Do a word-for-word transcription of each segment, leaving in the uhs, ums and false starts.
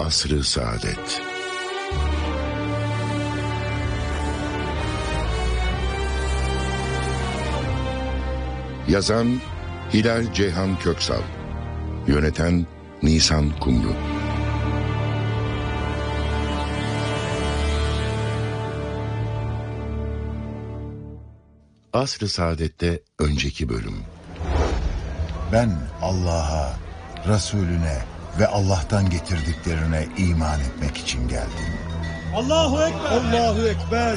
Asr-ı Saadet. Yazan Hilal Ceyhan Köksal, yöneten Nisan Kumru. Asr-ı Saadet'te önceki bölüm. Ben Allah'a, Resulüne ve Allah'tan getirdiklerine iman etmek için geldim. Allahu Ekber! Allahu Ekber!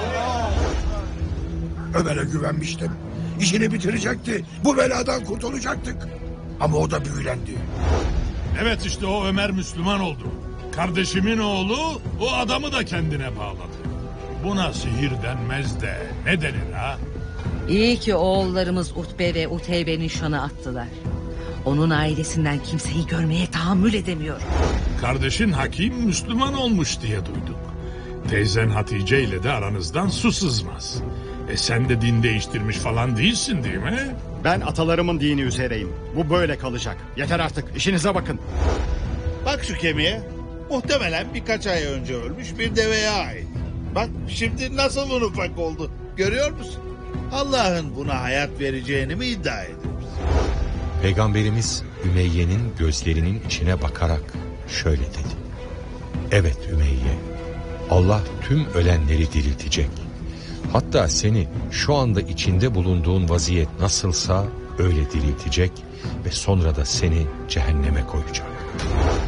Ömer'e güvenmiştim. İşini bitirecekti. Bu beladan kurtulacaktık. Ama o da büyülendi. Evet, işte o Ömer Müslüman oldu. Kardeşimin oğlu o adamı da kendine bağladı. Buna sihir denmez de ne denir ha? İyi ki oğullarımız Utbe ve Uteybe nişanı attılar. Onun ailesinden kimseyi görmeye tahammül edemiyor. Kardeşin Hakim Müslüman olmuş diye duyduk. Teyzen Hatice ile de aranızdan su sızmaz. E sen de din değiştirmiş falan değilsin, değil mi? Ben atalarımın dini üzereyim. Bu böyle kalacak. Yeter artık, işinize bakın. Bak şu kemiğe. Muhtemelen birkaç ay önce ölmüş bir deveye ait. Bak şimdi nasıl un ufak oldu. Görüyor musun? Allah'ın buna hayat vereceğini mi iddia ediyoruz? Peygamberimiz Ümeyye'nin gözlerinin içine bakarak şöyle dedi. Evet Ümeyye, Allah tüm ölenleri diriltecek. Hatta seni şu anda içinde bulunduğun vaziyet nasılsa öyle diriltecek ve sonra da seni cehenneme koyacak.